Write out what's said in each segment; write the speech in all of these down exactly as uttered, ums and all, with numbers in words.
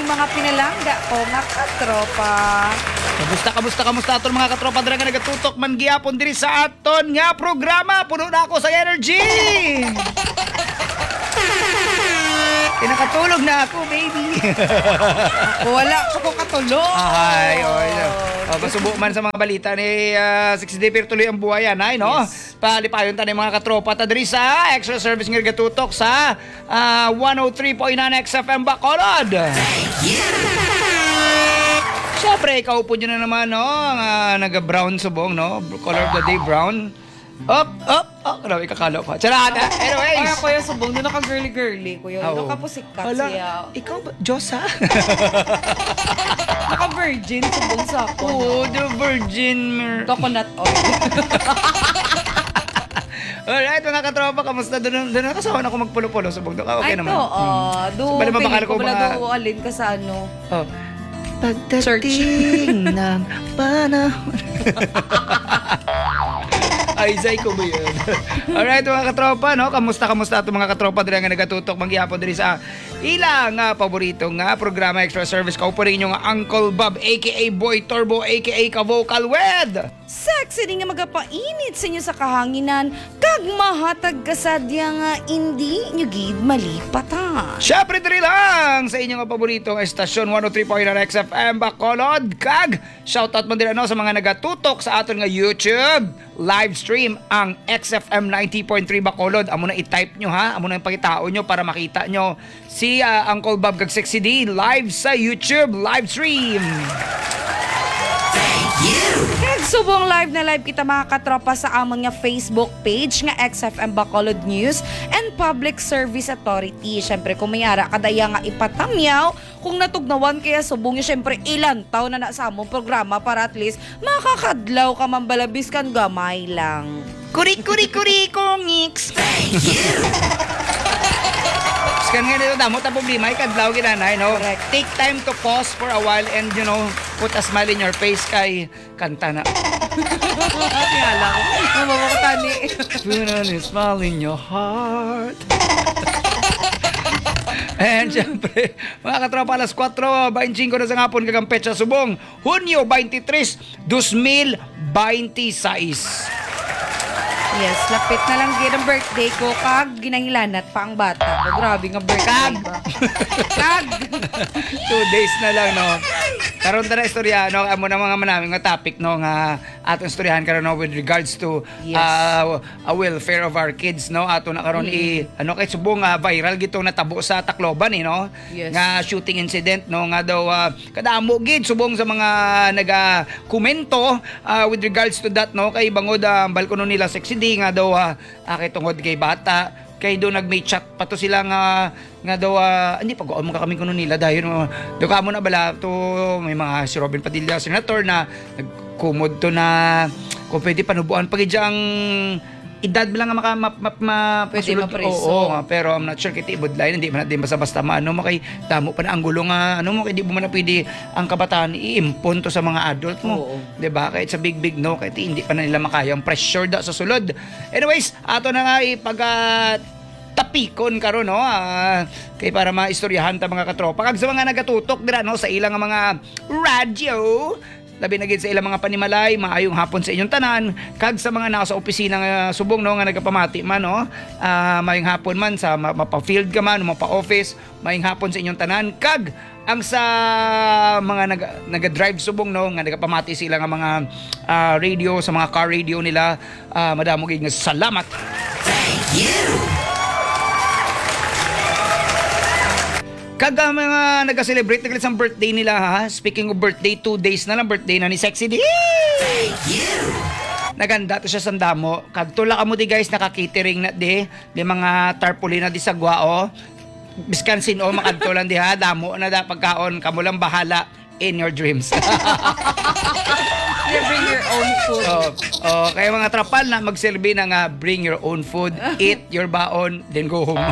mga pinalangga ko nga katropa. Kamusta, kamusta, kamusta aton mga katropa dira nga nagatutok man gihapon diri sa aton nga programa. Puno na ako sa energy. Kinakatulog na ako, baby. Ako wala ko katulog. Ay, oy. Oh, masubo man sa mga balita ni uh, six day pero tuloy ang buhay yan, ay, no? Yes. Palipayon tayo mga katropa ta diri sa extra service nga gatutok sa uh, one oh three point nine X F M Bacolod. Siyempre, ikaw po dyan na naman, no? Uh, Naga-brown subong, no? Color of the day, brown. Up, up, up. Grabe, kakalo ko. Charada. Anyways. Ay, kuya subong, doon naka girly-girly, kuya. Oo. Doon ka po sikat Hala, siya. ikaw ba? Diyos, ha? Naka-virgin subong sa ako. Oo, the virgin. Coconut oil. Alright, mga katropa, kamusta? Doon doon nakasama na ako magpulo-pulo. Subong, doon ka okay Ay, naman. to, oh. Doon, bali, mabakal pili ko ko pala mga- doon, alin ka sa ano. Oh. Pagdating ng panahon. Ay, zay ko ba yun? Alright, mga katropa, no? Kamusta, kamusta ito mga katropa dira nga nagatutok mangyapon diri sa ilang nga paborito nga programa extra service ko po rin yung Uncle Bob aka Boy Turbo aka Ka-Vocal Wed. Sexy din nga magapainit sa inyo sa kahanginan, kag mahatag kasadya nga hindi nyo gid malipatan. Syempre diri lang sa inyong paboritong estasyon one oh three point nine X F M Bacolod. Kag shoutout mo din ano sa mga nagatutok sa aton nga YouTube live stream ang X F M ninety point three Bacolod. Amo na i-type nyo ha, amo na ipakitao nyo para makita nyo si uh, Uncle Bob kag Sexy D live sa YouTube live stream. Kag subong live na live kita mga katropa sa amon nga Facebook page nga X F M Bacolod News and Public Service Authority. Syempre kung mayara kadaya nga ipatamyaw kung natugnawan kaya subong nyo syempre ilan taon na na sa among programa para at least makakadlaw ka mambalabis kan gamay lang. Kuri kuri kuri kongiks. Thank you. Kan nga dito damo ta problema ikadlaw ginanay no. Correct. Take time to pause for a while and you know put a smile in your face kay kanta na. Tingala ko. Mamamakatani. Put a smile in your heart. And syempre, mga katropa, alas four twenty-five na sa ngapon kagang petsa subong, Hunyo twenty-tres, two thousand twenty-six. Yes, lapit na lang gid ang birthday ko kag ginahilanat pa ang bata ko. Grabe nga birthday Kag. ba? Kag. Two days na lang, no? Karon ta na istorya, no? Amo na mga manaming nga topic, no? Nga atong istoryahan karon no? With regards to Yes. uh, a welfare of our kids, no? Ato na karon i ano kay subong uh, viral gitong natabo sa Tacloban, eh, no? Yes. Nga shooting incident, no? Nga daw uh, kadamo gid subong sa mga naga komento uh, with regards to that, no? Kay bangod ang uh, balkono nila Sexy D nga daw uh, akay tungod kay bata kay do nag-may chat pa to sila nga nga daw uh, hindi pag-uom ka kami kuno nila dahil no, do ka mo na bala to may mga si Robin Padilla senator na nagkumod to na kung pwede panubuan pag ang edad lang nga maka map, map, ma, Pwede masulod- mapreso. Oo, nga, pero I'm not sure kiti ibudlayan hindi man natin basta-basta maano mo kay damo pa na ang gulo nga ano mo kay di mo man na pwede ang kabataan i-impon to sa mga adult mo. Oo. 'Di ba? Kahit sa big big no, kahit hindi pa na nila makaya ang pressure da sa sulod. Anyways, ato na nga ipag uh, tapikon karon no, ah, kay para maistoryahan ta mga katropa kag sa mga nagatutok dira no sa ilang mga radyo. Labi na gid sa ilang mga panimalay, maayong hapon sa inyong tanan. Kag sa mga nasa opisina nga subong no nga nagapamati man no, ah, maayong hapon man sa mapa-field ka man, mapa-office, maayong hapon sa inyong tanan. Kag ang sa mga nag naga-drive subong no nga nagapamati sila nga mga ah, radio sa mga car radio nila, ah, madamo gid nga salamat. Thank you. Kaga mga nag-celebrate naglit sa birthday nila ha. Speaking of birthday, two days na lang birthday na ni Sexy D. Thank you. Naganda to siya sa damo. Kag tula ka mo di guys naka-catering na di. Di mga tarpaulin na di sa Guao. Biskan sino makadto lang di ha. Damo na da pagkaon. Kamo lang bahala in your dreams. You bring your own food. Oh, oh, kaya mga trapal na magserbi na nga bring your own food, eat your baon, then go home.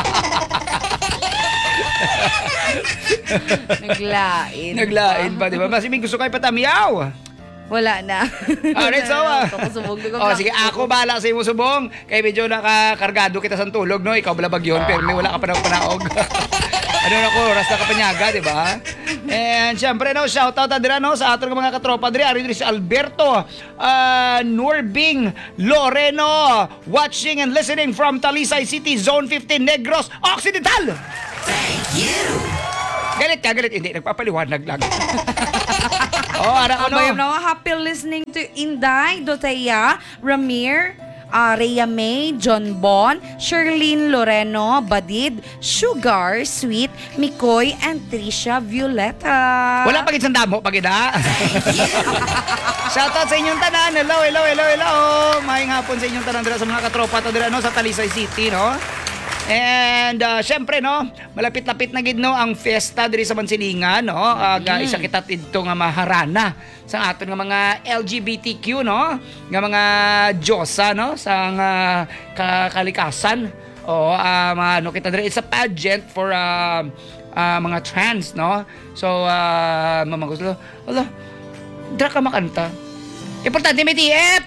Naglain. Naglain pa, di ba? Mas may gusto kayo patamiyaw. Wala na. Alright, so, ah. Subog na Oh, sige, ako bahala sa imo subong. Kay medyo nakakargado kita sa tulog, no? Ikaw balabag yun, pero may wala ka pa ng panaog. Ano Ano na ko, Rasta Kapanyaga, di ba? And syempre, no, shoutout na dira, no, sa ating mga katropa diri. Ari diri si Alberto uh, Nurbing Loreno, watching and listening from Talisay City, Zone fifteen, Negros Occidental. Thank you. Galit ka, galit. Hindi, nagpapaliwanag lang. Oh, ara ko, no? Abayam na, happy listening to Inday, Doteya, Ramir, uh, Rhea May, John Bon, Sherlyn Loreno, Badid, Sugar, Sweet, Mikoy, and Trisha Violeta. Wala pag isang damo, pag ina. Shoutout sa inyong tanan. Hello, hello, hello, hello. Maayong hapon sa inyong tanan dira sa mga katropa to dira, no, sa Talisay City, no? And uh, syempre, no, malapit-lapit na gid, no, ang fiesta diri sa Mansilingan, no. Uh, mm. Isa kita dito nga maharana sa aton nga mga L G B T Q, no, nga mga Diyosa, no, sa uh, kalikasan. O uh, ano kita diri, it's a pageant for uh, uh, mga trans, no. So uh, mamanggusto, ala, dra ka makanta. Importante may T F.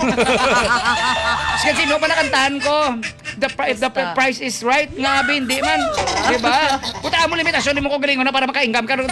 Kasi sino pa nakantahan ko? The, if the price is right, nga hindi man. Diba? Putaan mo limitasyon, mo ko galingon na para maka-income ka.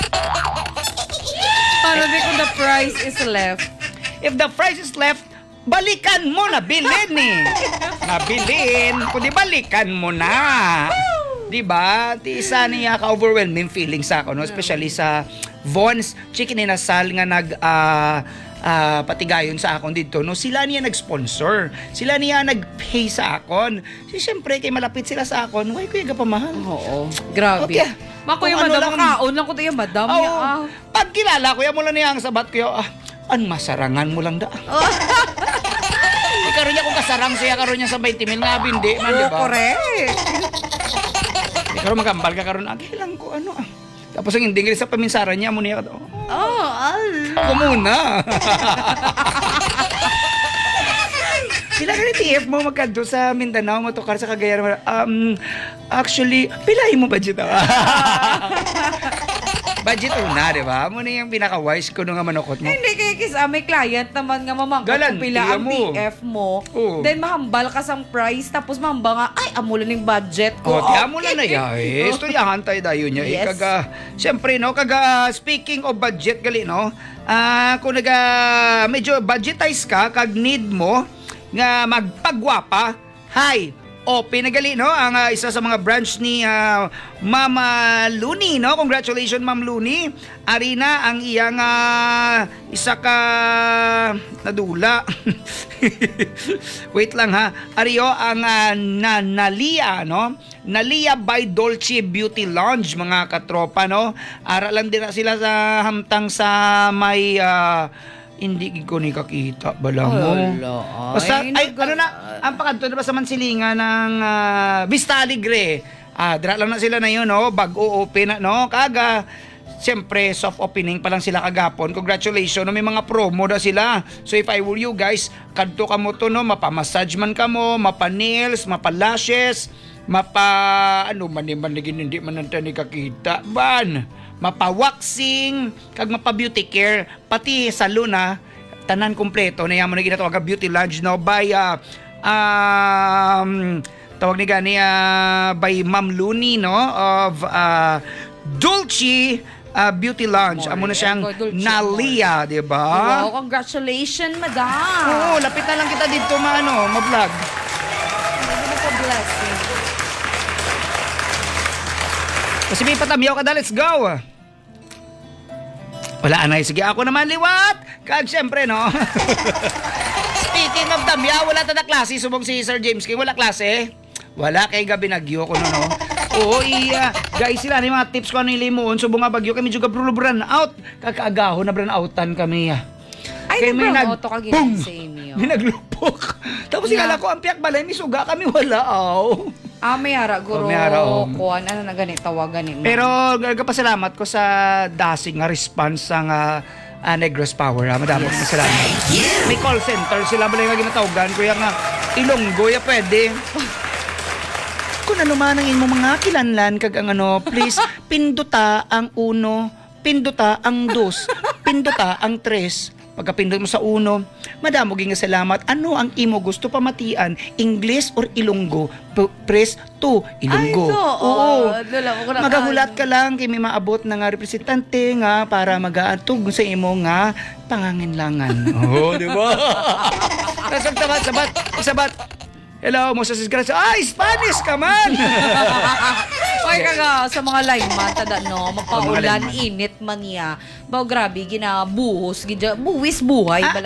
Para di kung the price is left. If the price is left, balikan mo na bilhin eh. Nabilin, kundi balikan mo na. Diba? Di isa niya ka-overwhelming feeling sa ako, no? Especially sa Vons Chicken Inasal nga nag... Uh, Uh, patigayon sa akon dito, no, sila niya nag-sponsor, sila niya nag-pay sa akon. Si siyempre kay malapit sila sa akon, why kuya ga pamahal? Oo, grabe. Okay. Makuya Kung ano madam, lang- kaon lang ko tayo madam. Oo. niya, ah. Pag kilala kuya mo lang niya ang sabat kuya, ah, an masarangan mo lang da. Ikaroon niya kung kasarang siya, karoon niya sa twenty mil nga bindi man, di ba? Correct. Ikaroon magambal ka karoon, agay lang ko ano ah. Tapos ang hindi sa paminsaran niya mo niya, oh, Oh, al. kumuna. Pila ka ni T F mo magkado sa Mindanao, matokar sa Cagayan? Um, actually, pilahin mo budget ah. Budget una, di ba? Mo na yung pinaka-wise ko nung nga manukot mo. Hindi kay kis ah, may client naman nga mamangkot Galantiya kung pila ang mo. T F mo. Oo. Then mahambal ka sang price tapos mahamba nga ay amulan ng budget O, ko. tiya mo lang na ya. Eh, istoryahan tayo dayo niya. Eh, Yes. kaga, siyempre, no, kaga, speaking of budget, gali, no, ah, kung naga, medyo budgetize ka, kag need mo, nga magpagwapa, hi, o pinagali, no, ang ah, isa sa mga branch ni ah, Mama Luni, no, congratulations Ma'am Luni. Arina ang iyang ah, isa ka nadula. Wait lang ha. Ariyo ang uh, na, Nalia, no? Nalia by Dolce Beauty Lounge, mga katropa, no? Ara lang din na sila sa hamtang sa may ah, hindi ko ni kakita bala mo. Ala, Basta, ay, ay, nag- ano na, ang pakadto na ba sa Mansilingan ng ah, Vista Alegre. Ah, dira lang na sila na yun, no? Bago open na, no? Kaga, siyempre, soft opening pa lang sila kagapon. Congratulations, no? May mga promo na sila. So, if I were you guys, kadto ka mo to, no? Mapa-massage man ka mo, mapa-nails, mapa-lashes, mapa, ano man, man, hindi man nanta ni kakita. Ban, mapa-waxing, kag mapa-beauty care, pati salon, ha? Tanan kompleto na yaman na ginatawag beauty lounge, no, by uh, um tawag ni gani uh, by Ma'am Luni, no, of uh, Dolce uh, Beauty Lounge. Amo na siyang Dolce Nalia, di ba? Wow, congratulations, madam. Oo, lapit na lang kita dito maano, ma-vlog. Ano po blessing? Kasi may patamyaw ka na, let's go. Wala anay, sige ako naman liwat. Kag syempre, no. Speaking of tamyaw, wala ta na klase subong si Sir James King, wala klase. Wala kay gabi nagyo ko no, no. Oo, iya. Guys, sila ni mga tips ko ano ilimuon subong nga bagyo kami juga bro run out. Kakaagaho na brun outan kami. ah. Ay, Kaya may nag- nag- auto ka Boom! ginag sa inyo. May naglupok. Tapos Yeah. ikala ko ang piyak balay, may suga kami, wala aw. Ah, may hara, guro. Oh, may hara, oh. Kuan, ano na ganit, tawagan ni. Pero gagapasalamat ko sa dasing nga response sa nga uh, Negros Power. Ha? Madami yes. Masalamat. May call center sila balay nga ginatawagan. Kuya nga, Ilonggo, ya pwede. Kung ano man ang imo mga kilanlan kag ang ano, please, pinduta ang uno, pinduta ang dos, pinduta ang tres, Pagkapindot mo sa uno, madamo ging nga salamat. Ano ang imo gusto pamatian? English or Ilonggo? P- press two, Ilonggo. Ay, no. Oo. Dala, ko na Magahulat ka lang kay may maabot na nga representante nga para mag-aantog sa imo nga panganginlangan. Oo, di ba? Tapos sabat, sabat, sabat. Hello, Moses Gracia. Ay, Spanish ka man! Oy kaga sa mga line man tada no, Sa mga mapaulan line man. init man niya. Baw grabe gina buhos gidya buwis buhay Ah, bala